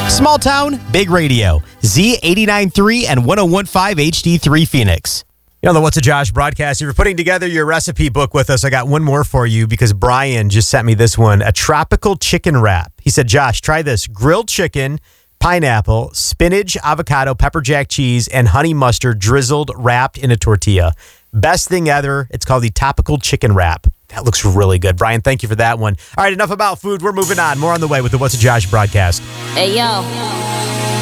Small town, big radio. Z89.3 and 101.5 HD3 Phoenix. You know the What's a Josh broadcast. If you're putting together your recipe book with us, I got one more for you because Brian just sent me this one, a tropical chicken wrap. He said, Josh, try this. Grilled chicken, pineapple, spinach, avocado, pepper jack cheese, and honey mustard drizzled, wrapped in a tortilla. Best thing ever. It's called the topical chicken wrap. That looks really good. Brian, thank you for that one. All right, enough about food. We're moving on. More on the way with the What's a Josh broadcast. Hey, yo.